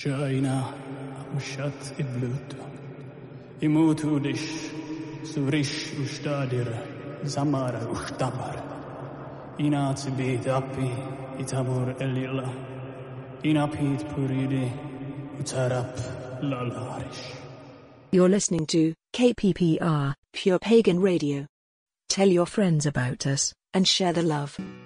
Shaina Ushat Iblut Imutudish Surish Ustadir Zamara Ushtabar Inatsibit Api Itamur Elila Inapit Puride Utarap Lalarish. You're listening to KPPR, Pure Pagan Radio. Tell your friends about us, and share the love.